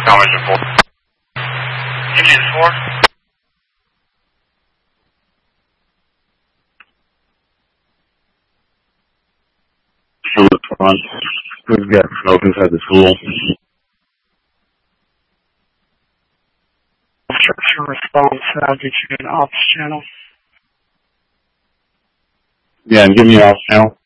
combination 4. Indian 4. To the front. We've got smoke inside the school. Structure response, I'll get you an ops channel. Yeah, and give me an off channel.